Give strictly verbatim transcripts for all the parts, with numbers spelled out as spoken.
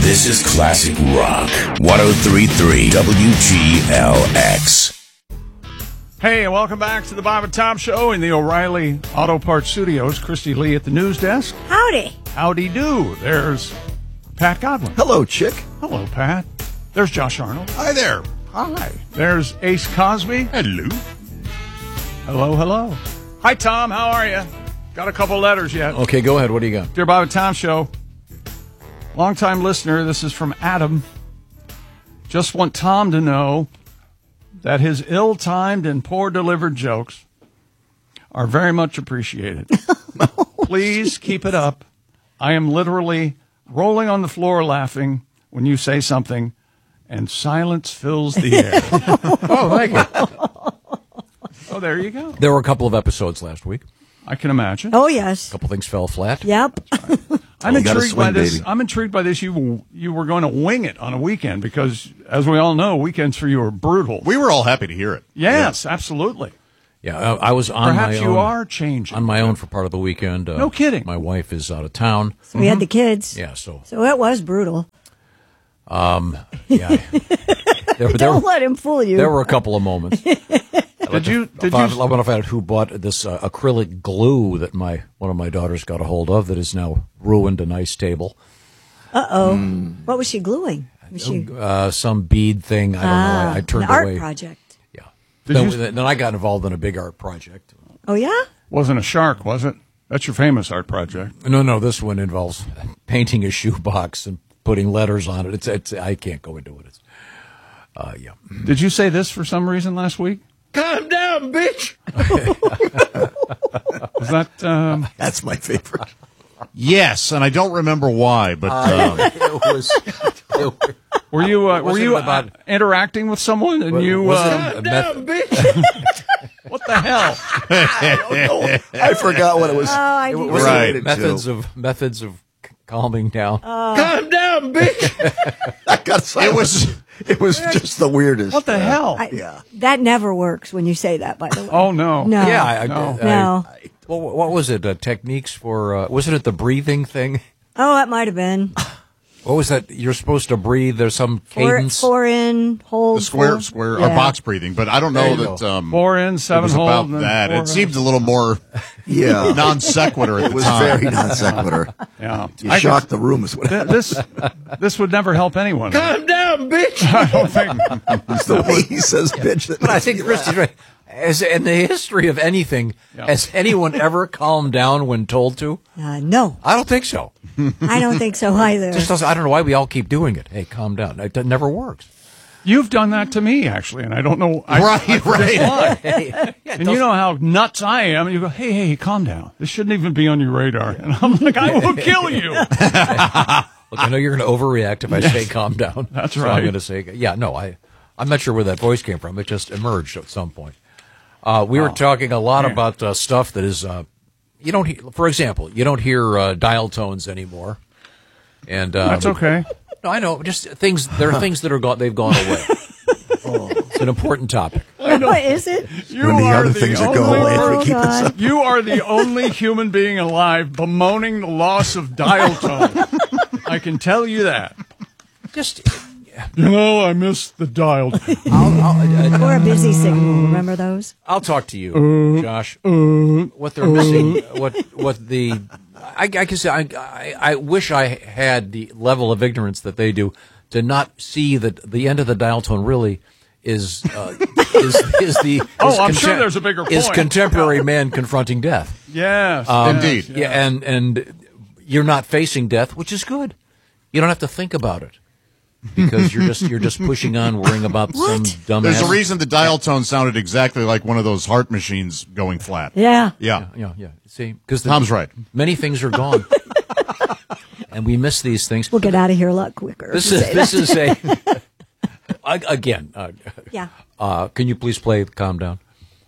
This is Classic Rock. one oh three point three W G L X. Hey, and welcome back to the Bob and Tom Show in the O'Reilly Auto Parts Studios. Christy Lee at the news desk. Howdy. Howdy do. There's Pat Godwin. Hello, chick. Hello, Pat. There's Josh Arnold. Hi there. Hi. There's Ace Cosby. Hello. Hello, hello. Hi, Tom. How are you? Got a couple letters yet. Okay, go ahead. What do you got? Dear Bob and Tom Show, longtime listener, this is from Adam. Just want Tom to know that his ill-timed and poor-delivered jokes are very much appreciated. Please keep it up. I am literally rolling on the floor laughing when you say something, and silence fills the air. Oh, thank you. Oh, there you go. There were a couple of episodes last week. I can imagine. Oh, yes. A couple things fell flat. Yep. I'm Oh, you gotta intrigued swing, by this. baby. I'm intrigued by this. You you were going to wing it on a weekend because, as we all know, weekends for you are brutal. We were all happy to hear it. Yes, absolutely. Yeah, I, I was on Perhaps my you own. are changing. On my own for part of the weekend. Uh, No kidding. My wife is out of town. So we had the kids. Yeah, so So it was brutal. yeah. there, there, Don't let him fool you. there were a couple of moments. Did you? Did I you? found, I wonder if I had who bought this uh, acrylic glue that my one of my daughters got a hold of that has now ruined a nice table. Uh-oh. What was she gluing? Was she Uh, some bead thing. I don't know. I, I Ah, turned an art away. project? Yeah. Did Then, you- then I got involved in a big art project. Oh, yeah? Wasn't a shark, was it? That's your famous art project. No, no, this one involves painting a shoebox and putting letters on it. It's, it's I can't go into it. It's, uh, yeah. Did you say this for some reason last week? Calm down, bitch. Was that? Um, That's my favorite. Yes, and I don't remember why, but um, it was. It, were you? Uh, were wasn't you about- uh, interacting with someone and you? was Uh, it a method? what the hell? I forgot what it was. Oh, I do. Was it Right. methods of methods of c- calming down. calm down, bitch. I got It was. It was just the weirdest. What the hell? I, Yeah. That never works when you say that, by the way. Oh no. No. Yeah, I, I, No. I, No. I- well, what was it? Uh, techniques for? Uh, wasn't it the breathing thing? Oh, that might have been. What was that? You're supposed to breathe. There's some Four, cadence. four in, hold. The square, four. square, or Yeah. box breathing, but I don't There know you that go. um, Four in, it seven was hold. about and then that. four It seemed a little more Yeah. non sequitur at It the was time. very non sequitur. Yeah. You I shocked the room is what could- this this would never help anyone. Calm down, bitch. I don't think. It's the way he says bitch. That But I makes think me Christy's right. As in the history of anything, Yeah. has anyone ever calmed down when told to? Uh, no, I don't think so. I don't think so either. Just doesn't, I don't know why we all keep doing it. Hey, calm down. It, it never works. You've done that to me actually, and I don't know. I, Right, I forget right. why. And you know how nuts I am. And you go, hey, hey, calm down. This shouldn't even be on your radar. And I'm like, I will kill you. Look, I know you're going to overreact if I say calm down. That's So right. I'm going to say, yeah, no, I, I'm not sure where that voice came from. It just emerged at some point. Uh, we were talking a lot man. about uh, stuff that is, uh, you don't, he- for example, you don't hear uh, dial tones anymore. And um, That's okay. No, I know. Just things. There are things that are gone. They've gone away. It's an important topic. What is it? You When the are other the things that only go away, if Oh, we keep this God. up. You are the only human being alive bemoaning the loss of dial tone. I can tell you that. Just You know, I miss the dial tone. I'll, I'll, Or a busy signal. Remember those? I'll talk to you, Josh. What they're missing, what what the, I, I can say, I, I I wish I had the level of ignorance that they do to not see that the end of the dial tone really is uh, is is the. Oh, is I'm sure there's a bigger Is point. contemporary man confronting death? Yes. Um, yes, Indeed. yes. Yeah, and and you're not facing death, which is good. You don't have to think about it because you're just you're just pushing on, worrying about some dumbass. There's a reason the dial tone sounded exactly like one of those heart machines going flat. Yeah. Yeah. Yeah, yeah. See, because Tom's right. Many things are gone, and we miss these things. We'll get out of here a lot quicker. This if is you say this that. is a I- again. Uh, Yeah. uh, can you please play "Calm Down"?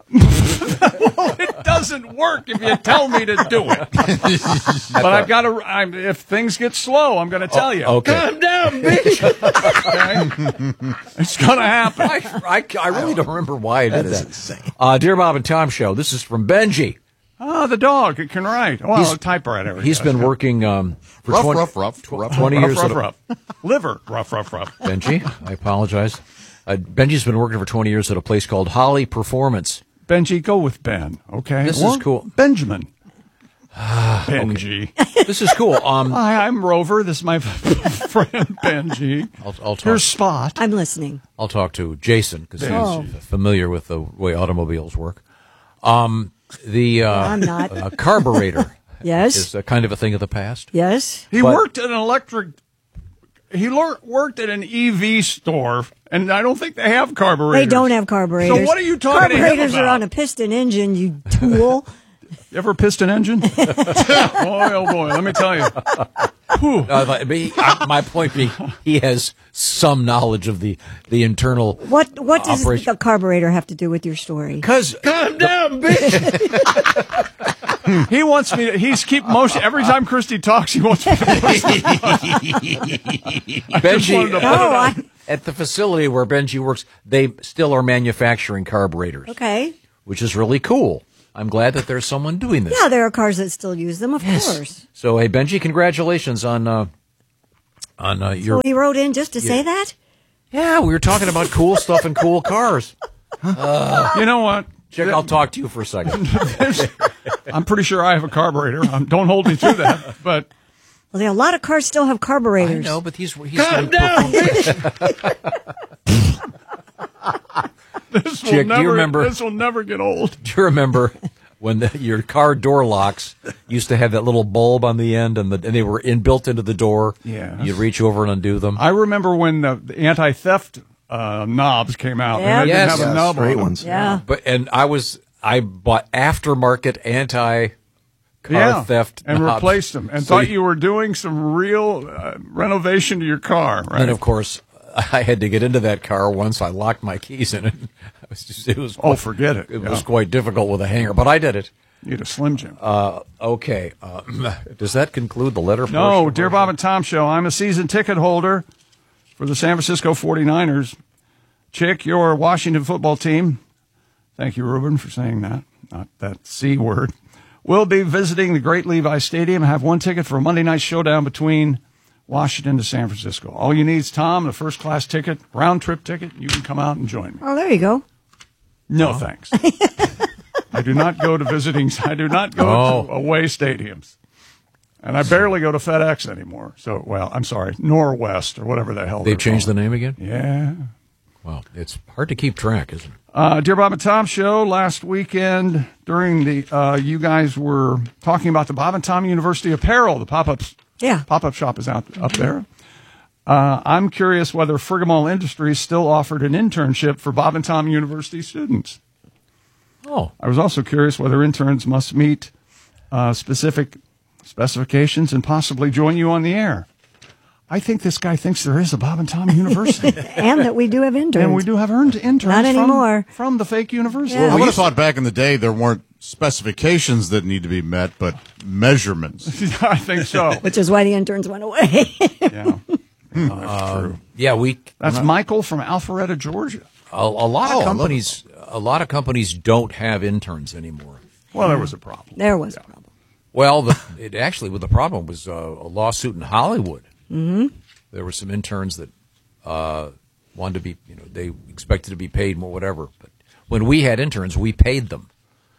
It doesn't work if you tell me to do it. But I've got to. I'm, if things get slow, I'm going to tell you. Okay. Calm down, bitch. Okay? It's going to happen. I, I, I really don't remember why I did That is that. insane. Uh, Dear Bob and Tom Show, this is from Benji. Oh, the dog. It can write. Well, He's- a typewriter. He's yes, been yeah. working um, for Rough, twenty, rough, rough, rough, twenty Rough, years. rough, at a- rough. Liver. Rough, rough, rough. Benji, I apologize. Uh, Benji's been working for twenty years at a place called Holly Performance. Benji, go with Ben, okay? This is Or cool. Benjamin. Benji. This is cool. Um, Hi, I'm Rover. This is my friend Benji. I'll, I'll talk. Here's Spot. I'm listening. I'll talk to Jason because he's Oh. familiar with the way automobiles work. Um, the uh, I'm not. uh, carburetor Yes. is a kind of a thing of the past. Yes. He But- worked at an electric. He lear- worked at an E V store, and I don't think they have carburetors. They don't have carburetors. So what are you talking to him Carburetors are about? on a piston engine, you tool. You ever piston engine? boy, oh boy, let me tell you. Uh, but he, uh, my point being, he has some knowledge of the, the internal. What What does Operation- the carburetor have to do with your story? Because Calm down, bitch. He wants me to, he's keep motion. Every time Christy talks, he wants me to push the Benji, wanted to put Oh, I, at the facility where Benji works, they still are manufacturing carburetors, okay. which is really cool. I'm glad that there's someone doing this. Yeah, there are cars that still use them, of course. So, hey, Benji, congratulations on uh, on uh, your. So he wrote in just to say that? Yeah, we were talking about cool stuff and cool cars. You know what? Chick, I'll talk to you for a second. I'm pretty sure I have a carburetor. Um, don't hold me to that. But Well, there are a lot of cars still have I carburetors. know, but he's he's calm down, bitch. This will Chick, do you never. remember- This will never get old. Do you remember when the, your car door locks used to have that little bulb on the end, and, the, and they were inbuilt into the door? Yes. You'd reach over and undo them. I remember when the, the anti-theft uh, knobs came out. Yeah. And they Yes. didn't have a Yeah, knob straight on them. ones. Yeah. But and I was I bought aftermarket anti car Yeah, theft and knobs. replaced them, and So thought you- you were doing some real uh, renovation to your car. Right? And of course, I had to get into that car once. I locked my keys in it. It was just, it was Oh, forget it. It Yeah. was quite difficult with a hanger, but I did it. You had a Slim Jim. Uh, okay. Uh, does that conclude the letter? No, portion? Dear Bob and Tom Show, I'm a season ticket holder for the San Francisco forty-niners. Chick, your Washington football team, thank you, Ruben, for saying that, not that C word, will be visiting the Great Levi Stadium. I have one ticket for a Monday night showdown between Washington to San Francisco. All you need is Tom, the first-class ticket, round-trip ticket. You can come out and join me. Oh, there you go. No, thanks. I do not go to visiting. I do not go Oh. to away stadiums. And I barely go to FedEx anymore. So, well, I'm sorry, Norwest or whatever the hell They've they're changed the called. name again? Yeah. Well, it's hard to keep track, isn't it? Uh, Dear Bob and Tom Show, last weekend during the, uh, you guys were talking about the Bob and Tom University apparel. The pop-up Yeah. pop-up shop is out up there. Uh, I'm curious whether Frigamall Industries still offered an internship for Bob and Tom University students. Oh, I was also curious whether interns must meet uh, specific specifications and possibly join you on the air. I think this guy thinks there is a Bob and Tom University. And that we do have interns. And we do have earned interns Not from- anymore. From, the fake university. Yeah. I would have thought back in the day there weren't specifications that need to be met, but measurements. I think so. Which is why the interns went away. Yeah. That's true. yeah. We That's Michael from Alpharetta, Georgia. a, a lot Oh, I of love companies. A lot of companies don't have interns anymore. Well, there was a problem. There was a problem. Well, the, it actually, well, the problem was uh, a lawsuit in Hollywood. Mm-hmm. There were some interns that uh, wanted to be, you know, they expected to be paid more, whatever. But when we had interns, we paid them.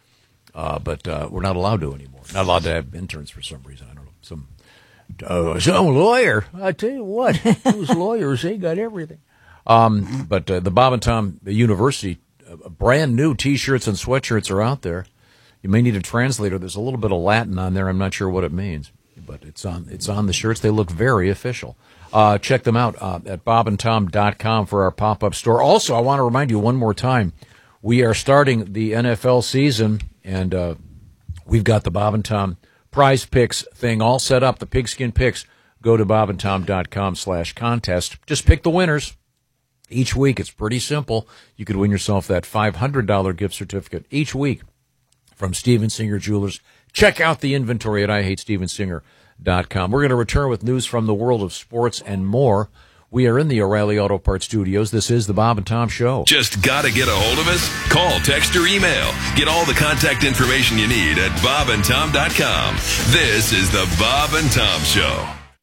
Uh, but uh, we're not allowed to anymore. Not allowed to have interns for some reason. I don't know. Some uh, some lawyer. I tell you what, those lawyers, they got everything. Um, but uh, the Bob and Tom University, uh, brand new T-shirts and sweatshirts are out there. You may need a translator. There's a little bit of Latin on there. I'm not sure what it means, but it's on it's on the shirts. They look very official. Uh, check them out uh, at bob and tom dot com for our pop-up store. Also, I want to remind you one more time, we are starting the N F L season, and uh, we've got the Bob and Tom prize picks thing all set up, the pigskin picks. Go to bob and tom dot com slash contest. Just pick the winners. Each week, it's pretty simple. You could win yourself that five hundred dollars gift certificate each week from Steven Singer Jewelers. Check out the inventory at I hate steven singer dot com. We're going to return with news from the world of sports and more We are in the O'Reilly Auto Parts studios. This is the Bob and Tom Show. Just gotta get a hold of us? Call, text, or email. Get all the contact information you need at bob and tom dot com. This is the Bob and Tom Show.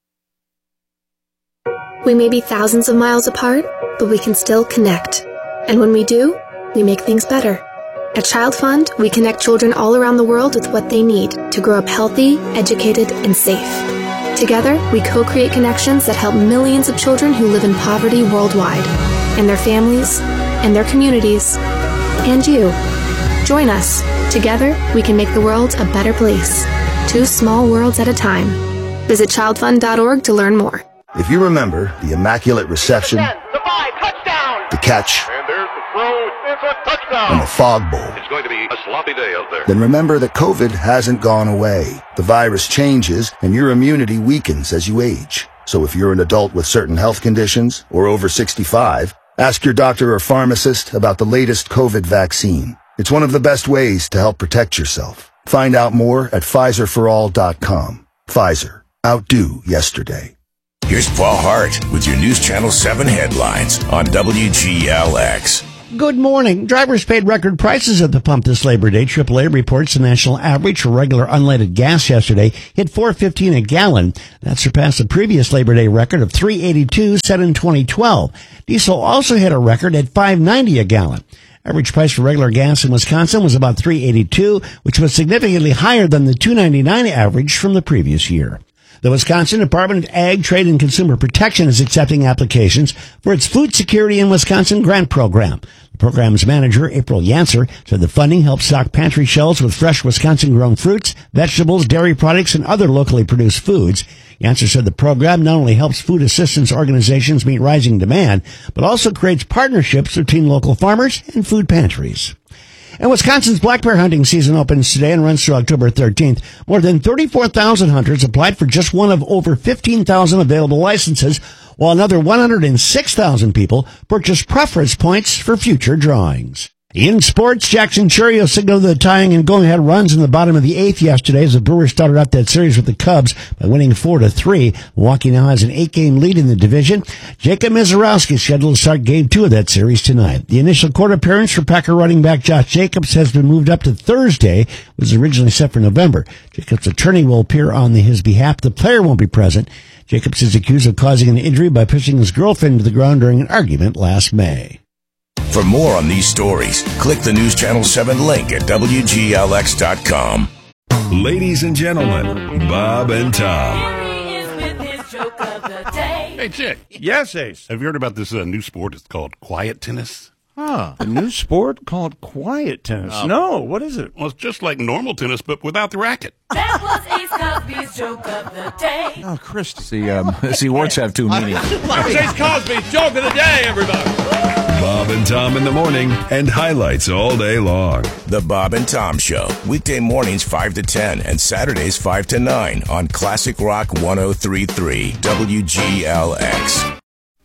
We may be thousands of miles apart, but we can still connect. And when we do, we make things better. At Child Fund, we connect children all around the world with what they need to grow up healthy, educated, and safe. Together, we co-create connections that help millions of children who live in poverty worldwide, and their families, and their communities, and you. Join us. Together, we can make the world a better place. Two small worlds at a time. Visit child fund dot org to learn more. If you remember the Immaculate Reception, the five, touchdown! the catch, And there's the throw, it's a touchdown! and the Fog Bowl, It's going to be a sloppy day out there. then remember that COVID hasn't gone away. The virus changes, and your immunity weakens as you age. So if you're an adult with certain health conditions or over sixty-five, ask your doctor or pharmacist about the latest COVID vaccine. It's one of the best ways to help protect yourself. Find out more at Pfizer for all dot com. Pfizer. Outdo yesterday. Here's Paul Hart with your News Channel seven headlines on W G L X. Good morning. Drivers paid record prices at the pump this Labor Day. triple A reports the national average for regular unleaded gas yesterday hit four fifteen a gallon. That surpassed the previous Labor Day record of three eighty-two set in twenty twelve. Diesel also hit a record at five ninety a gallon. Average price for regular gas in Wisconsin was about three eighty-two, which was significantly higher than the two ninety-nine average from the previous year. The Wisconsin Department of Ag, Trade, and Consumer Protection is accepting applications for its Food Security in Wisconsin grant program. The program's manager, April Yancer, said the funding helps stock pantry shelves with fresh Wisconsin-grown fruits, vegetables, dairy products, and other locally produced foods. Yancer said the program not only helps food assistance organizations meet rising demand, but also creates partnerships between local farmers and food pantries. And Wisconsin's black bear hunting season opens today and runs through October thirteenth. More than thirty-four thousand hunters applied for just one of over fifteen thousand available licenses, while another one hundred six thousand people purchased preference points for future drawings. In sports, Jackson Churio signaled the tying and going-ahead runs in the bottom of the eighth yesterday as the Brewers started out that series with the Cubs by winning four to three. Milwaukee now has an eight-game lead in the division. Jacob Mizorowski is scheduled to start Game two of that series tonight. The initial court appearance for Packer running back Josh Jacobs has been moved up to Thursday. It was originally set for November. Jacobs' attorney will appear on his behalf. The player won't be present. Jacobs is accused of causing an injury by pushing his girlfriend to the ground during an argument last May. For more on these stories, click the News Channel seven link at W G L X dot com. Ladies and gentlemen, Bob and Tom. Hey, Chick. Yes, Ace. Have you heard about this uh, new sport? It's called quiet tennis. Huh. A new sport called quiet tennis. Uh, no, what is it? Well, it's just like normal tennis, but without the racket. That was Ace Cosby's joke of the day. Oh, Christy. See, um, see, words have two meanings. That was Ace Cosby's joke of the day, everybody. Bob and Tom in the morning and highlights all day long. The Bob and Tom Show, weekday mornings five to ten and Saturdays five to nine on Classic Rock one oh three point three W G L X.